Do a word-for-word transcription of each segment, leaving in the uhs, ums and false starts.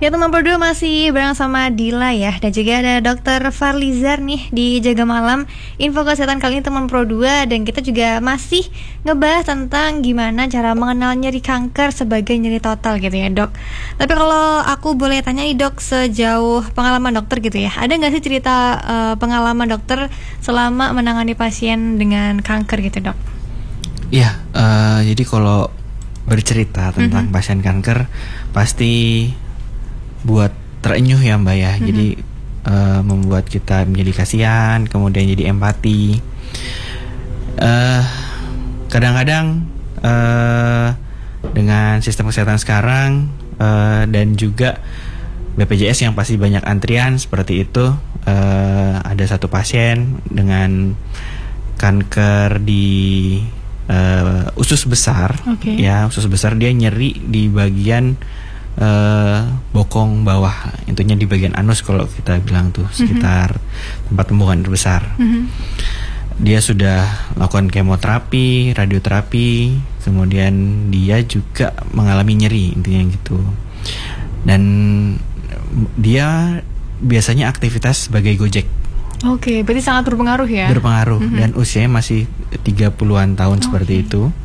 Ya teman berdua masih bareng sama Dila ya. Dan juga ada dokter Farlizar nih di Jaga Malam Info Kesehatan kali ini teman Pro dua. Dan kita juga masih ngebahas tentang gimana cara mengenal nyeri kanker sebagai nyeri total gitu ya dok. Tapi kalau aku boleh tanya nih dok, sejauh pengalaman dokter gitu ya, ada gak sih cerita uh, pengalaman dokter selama menangani pasien dengan kanker gitu dok? Iya, uh, jadi kalau bercerita tentang mm-hmm. pasien kanker pasti buat terenyuh ya Mbak ya. Mm-hmm. Jadi uh, membuat kita menjadi kasihan, kemudian jadi empati. Uh, kadang-kadang uh, dengan sistem kesehatan sekarang uh, dan juga B P J S yang pasti banyak antrian seperti itu, uh, ada satu pasien dengan kanker di uh, usus besar, okay. ya usus besar, dia nyeri di bagian Uh, bokong bawah, intinya di bagian anus kalau kita bilang tuh, sekitar mm-hmm. tempat pembuangan terbesar. Mm-hmm. Dia sudah lakukan kemoterapi, radioterapi, kemudian dia juga mengalami nyeri, intinya gitu. Dan dia biasanya aktivitas sebagai Gojek. Oke, okay, berarti sangat berpengaruh ya? Berpengaruh, mm-hmm. dan usianya masih tiga puluhan tahun, okay. seperti itu.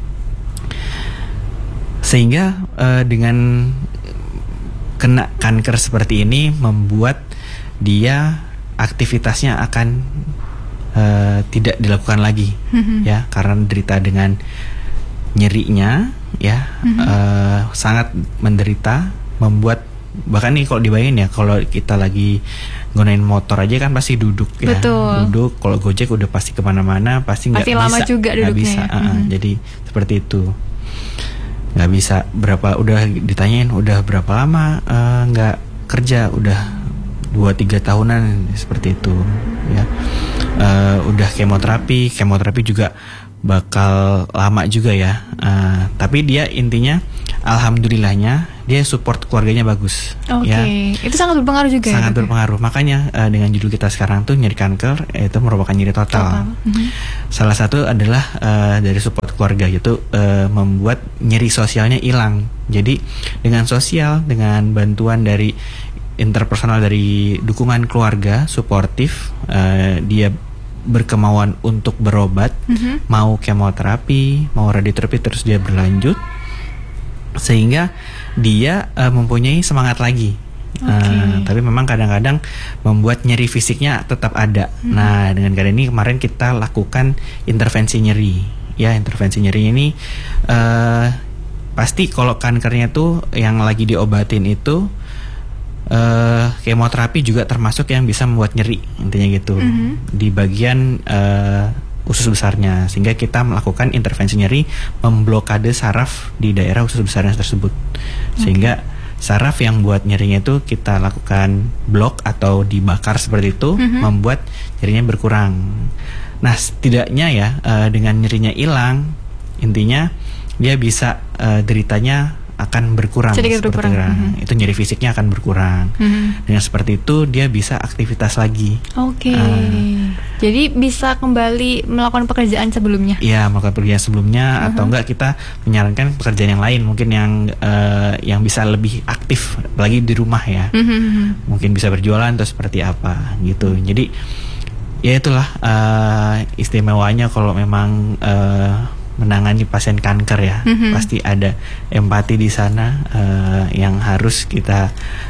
Sehingga uh, dengan kena kanker seperti ini membuat dia aktivitasnya akan uh, tidak dilakukan lagi, mm-hmm. ya, karena derita dengan nyerinya, ya, mm-hmm. uh, sangat menderita, membuat bahkan nih kalau dibayangin ya, kalau kita lagi gunain motor aja kan pasti duduk ya. Betul. Duduk, kalau Gojek udah pasti kemana-mana, pasti nggak bisa, lama juga duduknya. Gak bisa, uh, mm-hmm. jadi seperti itu. Nggak bisa berapa, udah ditanyain udah berapa lama uh, nggak kerja, udah dua tiga tahunan seperti itu ya. Uh, udah kemoterapi, kemoterapi juga bakal lama juga ya. Uh, tapi dia intinya alhamdulillahnya dia support keluarganya bagus. Oke, okay. ya. Itu sangat berpengaruh juga. Sangat ya, berpengaruh. Makanya uh, dengan judul kita sekarang tuh nyeri kanker, itu merupakan nyeri total. total. Mm-hmm. Salah satu adalah uh, dari support keluarga, yaitu uh, membuat nyeri sosialnya hilang. Jadi dengan sosial, dengan bantuan dari interpersonal, dari dukungan keluarga suportif, uh, dia berkemauan untuk berobat, mm-hmm. mau kemoterapi, mau radioterapi, terus dia berlanjut, sehingga dia uh, mempunyai semangat lagi. Okay. Uh, tapi memang kadang-kadang membuat nyeri fisiknya tetap ada. Hmm. Nah, dengan keadaan ini kemarin kita lakukan intervensi nyeri. Ya, intervensi nyeri ini uh, pasti kalau kankernya tuh yang lagi diobatin itu uh, kemoterapi juga termasuk yang bisa membuat nyeri, intinya gitu. Hmm. Di bagian uh, usus besarnya, sehingga kita melakukan intervensi nyeri, memblokade saraf di daerah usus besarnya tersebut, sehingga okay. saraf yang buat nyerinya itu kita lakukan blok atau dibakar seperti itu, mm-hmm. membuat nyerinya berkurang. Nah, setidaknya ya uh, dengan nyerinya hilang, intinya dia bisa uh, deritanya akan berkurang, sedikit berkurang. Mm-hmm. Itu nyeri fisiknya akan berkurang. Mm-hmm. Dengan seperti itu dia bisa aktivitas lagi. Oke. Okay. Uh, Jadi bisa kembali melakukan pekerjaan sebelumnya. Iya, melakukan pekerjaan sebelumnya, uh-huh. atau enggak kita menyarankan pekerjaan yang lain, mungkin yang uh, yang bisa lebih aktif, apalagi di rumah ya. Uh-huh. Mungkin bisa berjualan atau seperti apa gitu. Jadi ya itulah uh, istimewanya kalau memang uh, menangani pasien kanker ya, mm-hmm. pasti ada empati di sana uh, yang harus kita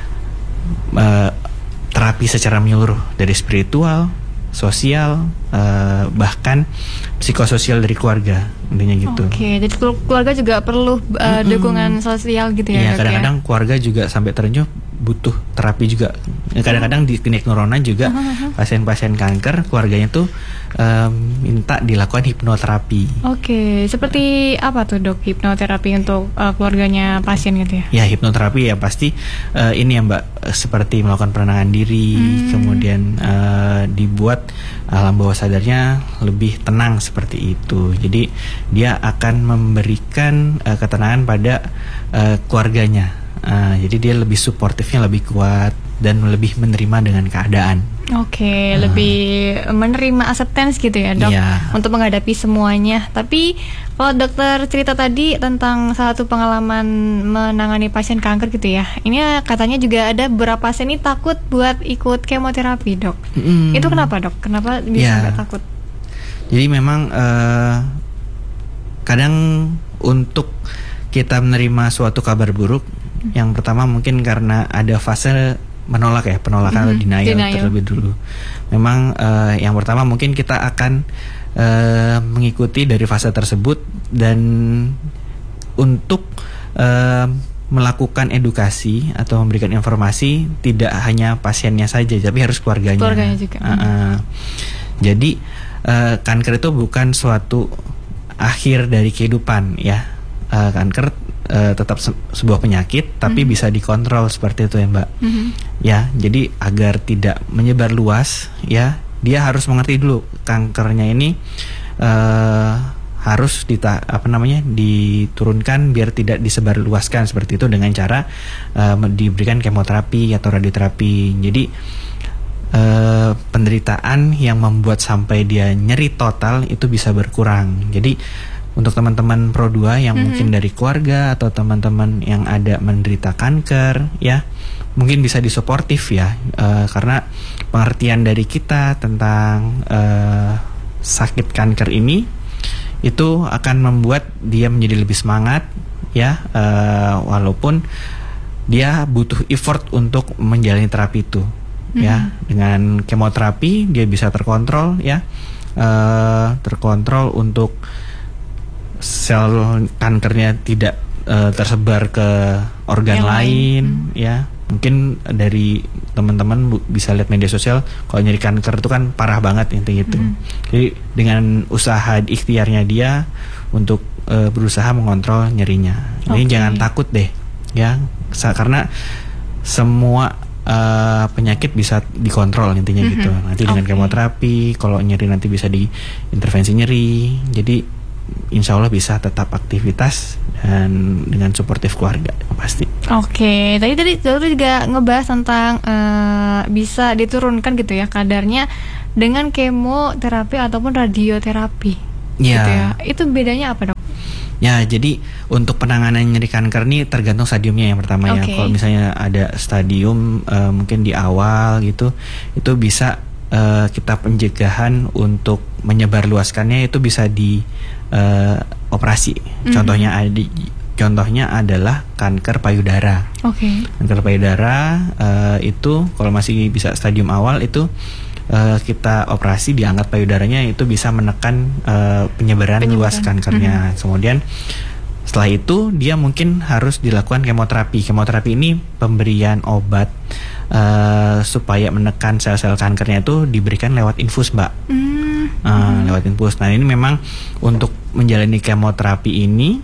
uh, terapi secara menyeluruh, dari spiritual, sosial, uh, bahkan psikososial dari keluarga, intinya gitu. Oke, okay, jadi keluarga juga perlu uh, mm-hmm. dukungan sosial gitu ya. Iya, kadang-kadang ya? Keluarga juga sampai terenyuh butuh terapi juga. Kadang-kadang di klinik Nurona juga uh-huh. pasien-pasien kanker keluarganya tuh um, minta dilakukan hipnoterapi. Oke, okay. Seperti apa tuh dok hipnoterapi untuk uh, keluarganya pasien gitu ya? Ya, hipnoterapi ya pasti uh, ini ya Mbak, seperti melakukan penenangan diri, hmm. kemudian uh, dibuat alam bawah sadarnya lebih tenang seperti itu. Jadi dia akan memberikan uh, ketenangan pada uh, keluarganya. Uh, jadi dia lebih suportifnya lebih kuat. dan lebih menerima dengan keadaan. Oke, okay, uh. lebih menerima acceptance gitu ya dok, yeah. untuk menghadapi semuanya. Tapi kalau dokter cerita tadi tentang salah satu pengalaman menangani pasien kanker gitu ya, ini katanya juga ada beberapa pasien ini takut buat ikut kemoterapi dok. Mm. Itu kenapa dok? Kenapa bisa yeah. sampai takut? Jadi memang uh, kadang untuk kita menerima suatu kabar buruk, mm. yang pertama mungkin karena ada fase menolak ya, penolakan mm-hmm. atau denial, denial terlebih dulu. Memang uh, yang pertama mungkin kita akan uh, mengikuti dari fase tersebut, dan untuk uh, melakukan edukasi atau memberikan informasi tidak hanya pasiennya saja, tapi harus keluarganya. Keluarganya juga. Uh, uh. Jadi uh, kanker itu bukan suatu akhir dari kehidupan ya. Uh, kanker Uh, tetap se- sebuah penyakit, tapi mm-hmm. bisa dikontrol seperti itu ya Mbak. Mm-hmm. Ya, jadi agar tidak menyebar luas, ya dia harus mengerti dulu kankernya ini uh, harus dita- apa namanya diturunkan biar tidak disebar luaskan seperti itu dengan cara uh, diberikan kemoterapi atau radioterapi. Jadi uh, penderitaan yang membuat sampai dia nyeri total itu bisa berkurang. Jadi untuk teman-teman Pro dua yang mm-hmm. mungkin dari keluarga atau teman-teman yang ada menderita kanker ya, mungkin bisa disuportif ya, uh, karena pengertian dari kita tentang uh, sakit kanker ini itu akan membuat dia menjadi lebih semangat ya, uh, walaupun dia butuh effort untuk menjalani terapi itu mm-hmm. ya. Dengan kemoterapi dia bisa terkontrol ya, uh, terkontrol untuk sel kankernya tidak uh, tersebar ke organ yang lain, lain hmm. ya. Mungkin dari teman-teman bu, bisa lihat media sosial kalau nyeri kanker itu kan parah banget intinya gitu. Hmm. Jadi dengan usaha ikhtiarnya dia untuk uh, berusaha mengontrol nyerinya. Jadi okay. jangan takut deh ya, karena semua uh, penyakit bisa dikontrol intinya mm-hmm. gitu. Nanti dengan okay. kemoterapi, kalau nyeri nanti bisa diintervensi nyeri. Jadi insya Allah bisa tetap aktivitas dan dengan suportif keluarga pasti. Oke, tadi tadi dokter juga ngebahas tentang uh, bisa diturunkan gitu ya kadarnya dengan kemoterapi ataupun radioterapi. Ya. Gitu ya. Itu bedanya apa dok? Ya, jadi untuk penanganan nyeri kanker ini tergantung stadiumnya yang pertama okay. ya. Kalau misalnya ada stadium uh, mungkin di awal gitu, itu bisa uh, kita pencegahan untuk menyebarluaskannya itu bisa di uh, operasi. Mm-hmm. Contohnya ada, contohnya adalah kanker payudara. Oke. Okay. Kanker payudara uh, itu kalau masih bisa stadium awal itu uh, kita operasi, diangkat payudaranya, itu bisa menekan uh, penyebaran, penyebaran luas kankernya. Mm-hmm. Kemudian setelah itu dia mungkin harus dilakukan kemoterapi. Kemoterapi ini pemberian obat uh, supaya menekan sel-sel kankernya itu diberikan lewat infus, Mbak. Mm. Uh, lewat infus. Nah ini memang untuk menjalani kemoterapi ini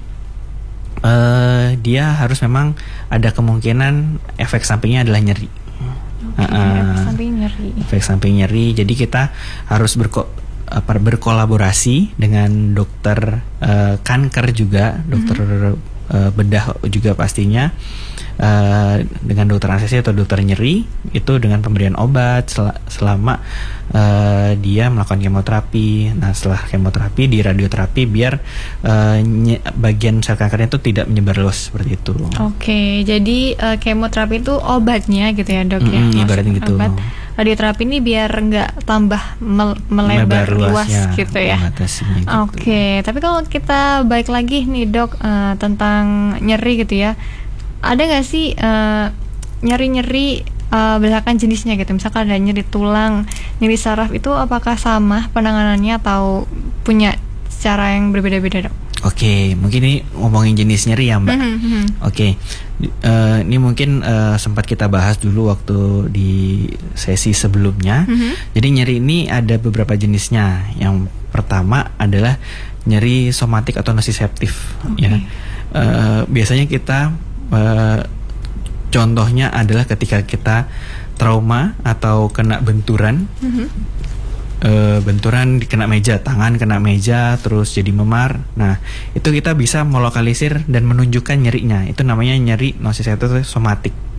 uh, dia harus memang ada kemungkinan efek sampingnya adalah nyeri. Okay, uh, efek samping nyeri. Efek samping nyeri. Jadi kita harus berko apa, berkolaborasi dengan dokter uh, kanker juga, dokter mm-hmm. uh, bedah juga pastinya, uh, dengan dokter anestesi atau dokter nyeri, itu dengan pemberian obat sel selama uh, dia melakukan kemoterapi. Nah setelah kemoterapi di radioterapi biar uh, bagian sel kankernya itu tidak menyebar luas seperti itu. Oke, okay, jadi uh, kemoterapi itu obatnya gitu ya dok mm-hmm, ya? Ibaratnya gitu. Obat. Radioterapi ini biar nggak tambah mel melebar luas gitu ya. Gitu. Oke, okay. Tapi kalau kita balik lagi nih dok uh, tentang nyeri gitu ya, ada nggak sih nyeri-nyeri uh, uh, berdasarkan jenisnya gitu? Misalkan ada nyeri tulang, nyeri saraf, itu apakah sama penanganannya atau punya cara yang berbeda-beda dok? Oke, okay, mungkin ini ngomongin jenis nyeri ya Mbak. Mm-hmm. Oke, okay. uh, ini mungkin uh, sempat kita bahas dulu waktu di sesi sebelumnya. Mm-hmm. Jadi nyeri ini ada beberapa jenisnya. Yang pertama adalah nyeri somatik atau nociceptif. Okay. Ya, uh, biasanya kita uh, contohnya adalah ketika kita trauma atau kena benturan. Mm-hmm. Uh, benturan kena meja, tangan kena meja terus jadi memar. Nah itu kita bisa melokalisir dan menunjukkan nyerinya. Itu namanya nyeri nociceptif somatik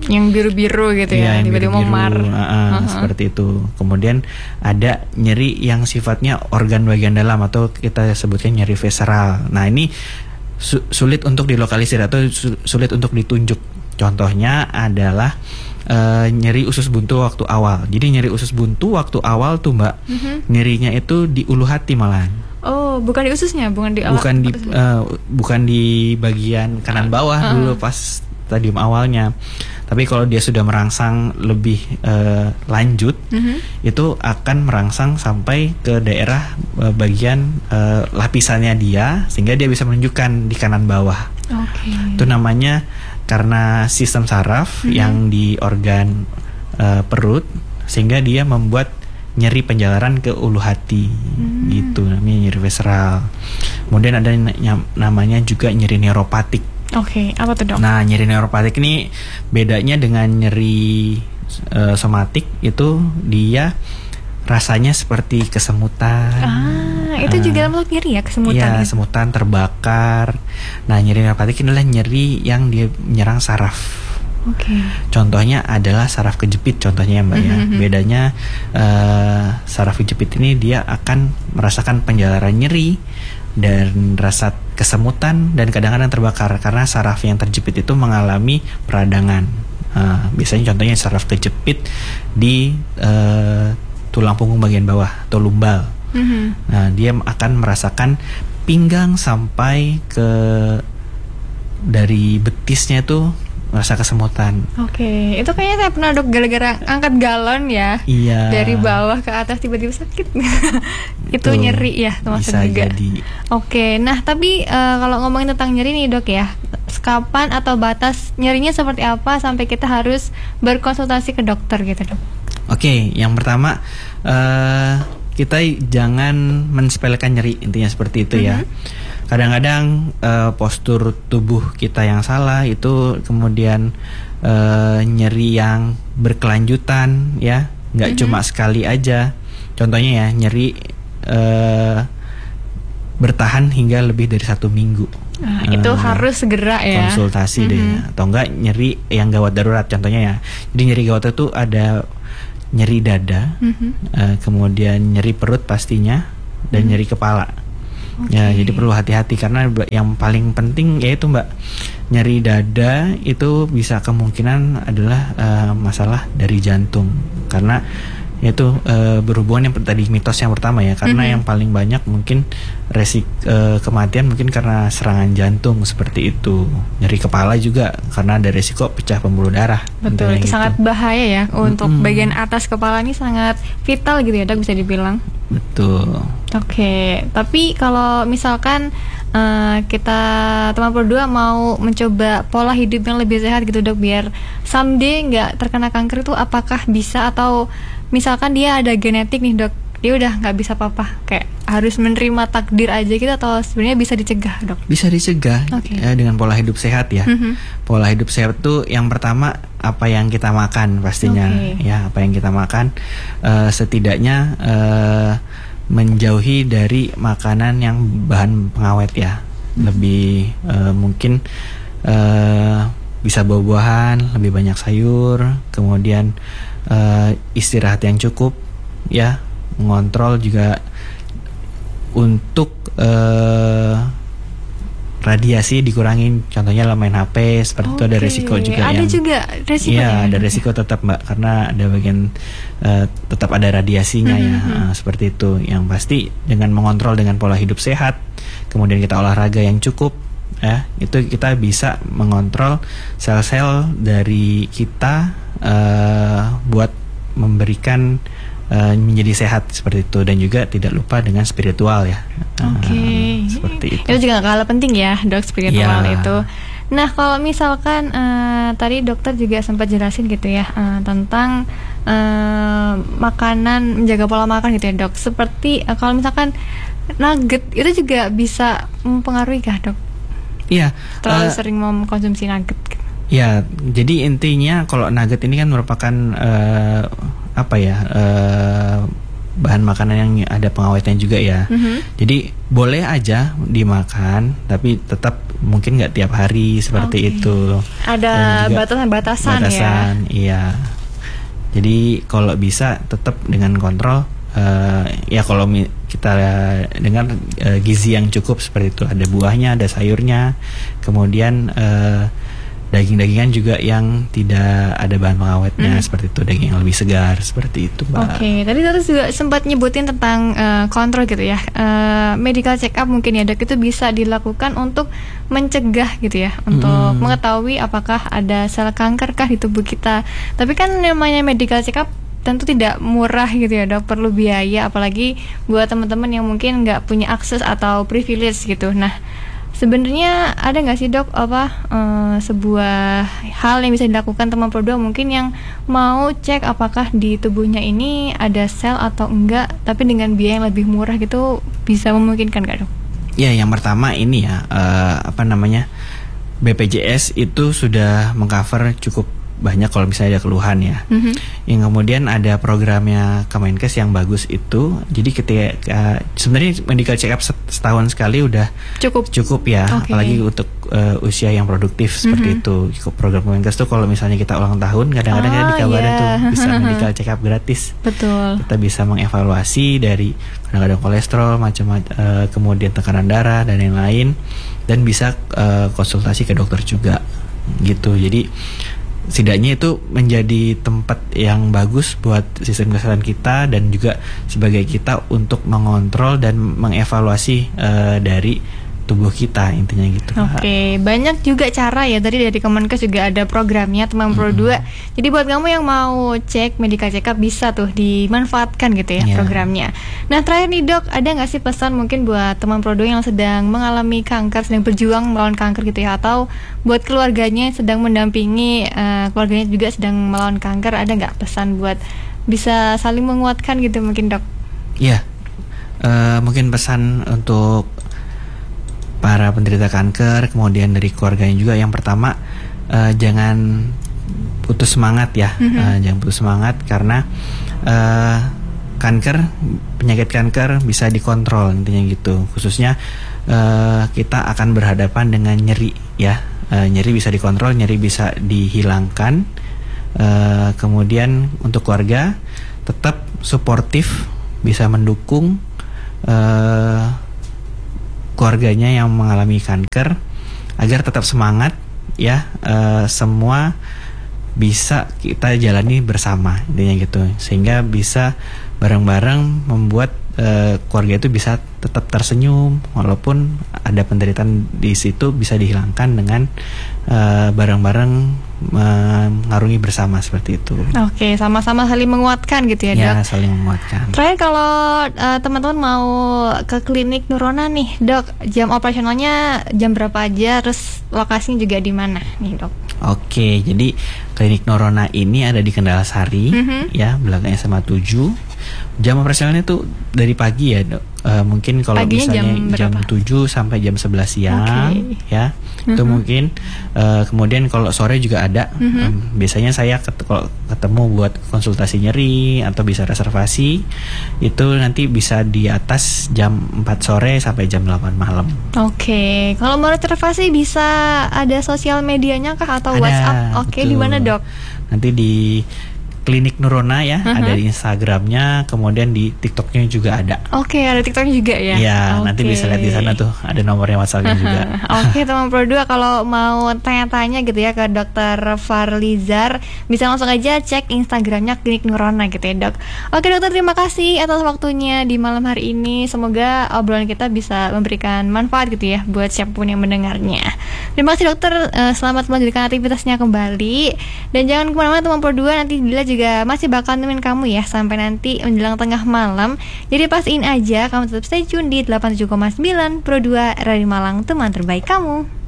yang biru-biru gitu ya, ya tiba-tiba memar. Uh, uh, uh-huh. Seperti itu. Kemudian ada nyeri yang sifatnya organ bagian dalam atau kita sebutkan nyeri visceral. Nah ini su- sulit untuk dilokalisir atau su- sulit untuk ditunjuk. Contohnya adalah uh, nyeri usus buntu waktu awal. Jadi nyeri usus buntu waktu awal tuh Mbak, uh-huh. nyerinya itu di ulu hati malahan. Oh, bukan di ususnya, bukan di awal. Bukan di uh, bukan di bagian kanan bawah uh-huh. dulu pas stadium awalnya. Tapi kalau dia sudah merangsang lebih uh, lanjut, mm-hmm. itu akan merangsang sampai ke daerah uh, bagian uh, lapisannya dia, sehingga dia bisa menunjukkan di kanan bawah. Okay. Itu namanya karena sistem saraf mm-hmm. yang di organ uh, perut, sehingga dia membuat nyeri penjalaran ke ulu hati, mm. gitu namanya nyeri visceral. Kemudian ada n- namanya juga nyeri neuropatik. Oke, okay, apa tuh dok? Nah, nyeri neuropatik ini bedanya dengan nyeri uh, somatik itu dia rasanya seperti kesemutan. Ah, itu uh, juga termasuk nyeri ya, kesemutan. Iya, ya? Semutan, terbakar. Nah, nyeri neuropatik inilah nyeri yang dia menyerang saraf. Oke. Okay. Contohnya adalah saraf kejepit, contohnya ya Mbak mm-hmm. ya. Bedanya uh, saraf kejepit ini dia akan merasakan penjalaran nyeri dan rasa kesemutan dan kadang-kadang terbakar karena saraf yang terjepit itu mengalami peradangan. Uh, biasanya contohnya saraf kejepit di uh, tulang punggung bagian bawah atau lumbal. Mm-hmm. Nah, dia akan merasakan pinggang sampai ke dari betisnya itu merasa kesemutan. Oke, okay. Itu kayaknya saya pernah dok gara-gara angkat galon ya. Iya. Dari bawah ke atas tiba-tiba sakit. Itu Tuh, nyeri ya, termasuk juga. Oke, okay. Nah tapi uh, kalau ngomongin tentang nyeri nih dok ya, kapan atau batas nyerinya seperti apa sampai kita harus berkonsultasi ke dokter gitu dok? Oke, okay. Yang pertama uh, kita jangan mensepelekan nyeri, intinya seperti itu mm-hmm. ya. Kadang-kadang uh, postur tubuh kita yang salah itu kemudian uh, nyeri yang berkelanjutan ya, nggak mm-hmm. cuma sekali aja. Contohnya ya nyeri uh, bertahan hingga lebih dari satu minggu. Nah, uh, itu harus segera ya konsultasi mm-hmm. deh. Atau enggak nyeri yang gawat darurat contohnya ya. Jadi nyeri gawat itu ada nyeri dada, mm-hmm. uh, kemudian nyeri perut pastinya dan mm-hmm. nyeri kepala. Okay. Ya, jadi perlu hati-hati karena yang paling penting yaitu Mbak, nyeri dada itu bisa kemungkinan adalah uh, masalah dari jantung karena yaitu uh, berhubungan yang tadi mitos yang pertama ya, karena mm-hmm. yang paling banyak mungkin resik uh, kematian mungkin karena serangan jantung seperti itu. Nyeri kepala juga karena ada resiko pecah pembuluh darah. Betul, itu gitu. Sangat bahaya ya untuk mm-hmm. bagian atas kepala ini sangat vital gitu ya dok, bisa dibilang. Betul. Oke, okay. Tapi kalau misalkan uh, kita teman berdua mau mencoba pola hidup yang lebih sehat gitu dok, biar someday nggak terkena kanker itu apakah bisa, atau misalkan dia ada genetik nih dok, dia udah nggak bisa apa-apa, kayak harus menerima takdir aja gitu, atau sebenarnya bisa dicegah dok? Bisa dicegah okay. ya, dengan pola hidup sehat ya. Mm-hmm. Pola hidup sehat tuh yang pertama apa yang kita makan pastinya okay. ya, apa yang kita makan uh, setidaknya uh, menjauhi dari makanan yang bahan pengawet ya. Mm-hmm. Lebih uh, mungkin uh, bisa buah-buahan, lebih banyak sayur, kemudian uh, istirahat yang cukup ya, mengontrol juga untuk uh, radiasi dikurangin, contohnya lah main H P seperti okay. itu ada resiko juga. Ada yang, juga resiko ya, ya? Ada resiko tetap Mbak, karena ada bagian uh, tetap ada radiasinya mm-hmm. ya, uh, seperti itu. Yang pasti dengan mengontrol dengan pola hidup sehat, kemudian kita olahraga yang cukup, ya itu kita bisa mengontrol sel-sel dari kita uh, buat memberikan uh, menjadi sehat seperti itu, dan juga tidak lupa dengan spiritual ya. Oke. Okay. Uh, seperti itu. Itu juga gak kalah penting ya dok, spiritual ya. Itu. Nah kalau misalkan uh, tadi dokter juga sempat jelasin gitu ya uh, tentang uh, makanan, menjaga pola makan gitu ya dok. Seperti uh, kalau misalkan nugget itu juga bisa mempengaruhi kah dok? Iya. Terlalu uh, sering mengkonsumsi nugget. Ya, jadi intinya kalau nugget ini kan merupakan uh, apa ya, uh, bahan makanan yang ada pengawetnya juga ya. Mm-hmm. Jadi boleh aja dimakan, tapi tetap mungkin nggak tiap hari seperti okay. itu. Ada batasan-batasan ya. Batasan, iya. Jadi kalau bisa tetap dengan kontrol. Uh, ya kalau mi- kita dengar uh, gizi yang cukup seperti itu, ada buahnya, ada sayurnya, kemudian uh, daging-dagingan juga yang tidak ada bahan pengawetnya, mm. seperti itu, daging yang lebih segar seperti itu, Mbak. Oke, okay. Tadi dokter juga sempat nyebutin tentang uh, kontrol gitu ya, uh, medical check up mungkin ya dok, itu bisa dilakukan untuk mencegah gitu ya, untuk mm. mengetahui apakah ada sel kanker kah di tubuh kita. Tapi kan namanya medical check up tentu tidak murah gitu ya dok, perlu biaya, apalagi buat teman-teman yang mungkin nggak punya akses atau privilege gitu. Nah sebenarnya ada nggak sih dok apa uh, sebuah hal yang bisa dilakukan teman Pro dua mungkin yang mau cek apakah di tubuhnya ini ada sel atau enggak, tapi dengan biaya yang lebih murah gitu, bisa memungkinkan nggak dok? Ya, yang pertama ini ya uh, apa namanya B P J S itu sudah mengcover cukup banyak kalau misalnya ada keluhan ya. Mm-hmm. Yang kemudian ada programnya Kemenkes yang bagus itu. Jadi ketika uh, sebenarnya medical check up setahun sekali udah cukup cukup ya, okay. Apalagi untuk uh, usia yang produktif seperti mm-hmm. itu. Program Kemenkes tuh kalau misalnya kita ulang tahun kadang-kadang oh, dikabarin yeah. tuh bisa medical check up gratis. Betul. Kita bisa mengevaluasi dari kadang-kadang kolesterol, macam uh, kemudian tekanan darah dan yang lain, dan bisa uh, konsultasi ke dokter juga gitu. Jadi setidaknya itu menjadi tempat yang bagus buat sistem kesehatan kita dan juga sebagai kita untuk mengontrol dan mengevaluasi uh, dari tubuh kita, intinya gitu. Oke, okay. Banyak juga cara ya, tadi dari Kemenkes juga ada programnya teman Pro dua. Mm-hmm. Jadi buat kamu yang mau cek medical check up bisa tuh dimanfaatkan gitu ya, yeah. programnya. Nah terakhir nih dok, ada nggak sih pesan mungkin buat teman Pro dua yang sedang mengalami kanker, sedang berjuang melawan kanker gitu ya, atau buat keluarganya yang sedang mendampingi uh, keluarganya juga sedang melawan kanker, ada nggak pesan buat bisa saling menguatkan gitu mungkin dok? Iya, yeah. uh, mungkin pesan untuk para penderita kanker, kemudian dari keluarganya juga, yang pertama uh, jangan putus semangat ya, mm-hmm. uh, jangan putus semangat karena uh, kanker, penyakit kanker bisa dikontrol intinya gitu. Khususnya uh, kita akan berhadapan dengan nyeri ya, uh, nyeri bisa dikontrol, nyeri bisa dihilangkan. Uh, kemudian untuk keluarga tetap suportif, bisa mendukung Uh, keluarganya yang mengalami kanker agar tetap semangat ya, uh, semua bisa kita jalani bersama intinya gitu, sehingga bisa bareng-bareng membuat uh, keluarga itu bisa tetap tersenyum walaupun ada penderitaan di situ, bisa dihilangkan dengan uh, bareng-bareng mengarungi bersama seperti itu. Oke, sama-sama saling menguatkan gitu ya, ya dok? Ya, saling menguatkan. Terakhir kalau uh, teman-teman mau ke klinik Nurona nih, dok, jam operasionalnya jam berapa aja, terus lokasinya juga di mana nih, dok? Oke, jadi klinik Nurona ini ada di Kendal Sari, mm-hmm. ya, belakang S M A tujuh. Jam operasionalnya tuh dari pagi ya, dok. Uh, mungkin kalau paginya misalnya jam, jam tujuh sampai jam sebelas siang, okay. ya, mm-hmm. itu mungkin. Uh, kemudian kalau sore juga ada. Mm-hmm. Um, biasanya saya ket- kalau ketemu buat konsultasi nyeri atau bisa reservasi, itu nanti bisa di atas jam empat sore sampai jam delapan malam. Oke, okay. Kalau mau reservasi bisa ada sosial medianya kah atau ada, WhatsApp? Oke, okay. Di mana, dok? Nanti di Klinik Nurona ya, uh-huh. ada di Instagramnya, kemudian di TikToknya juga ada. Oke, okay, ada TikToknya juga ya. Iya, okay. Nanti bisa lihat di sana tuh, ada nomornya WhatsAppnya juga. Oke, okay, teman Pro dua, kalau mau tanya-tanya gitu ya ke dokter Farlizar, bisa langsung aja cek Instagramnya Klinik Nurona gitu ya, dok. Oke dokter, terima kasih atas waktunya di malam hari ini. Semoga obrolan kita bisa memberikan manfaat gitu ya buat siapapun yang mendengarnya. Terima kasih dokter, selamat melanjutkan aktivitasnya kembali. Dan jangan kemana-mana teman Pro dua, nanti Dila juga masih bakal nemenin kamu ya sampai nanti menjelang tengah malam. Jadi pastiin aja kamu tetap stay tune di delapan puluh tujuh koma sembilan Pro dua Radio Malang, teman terbaik kamu.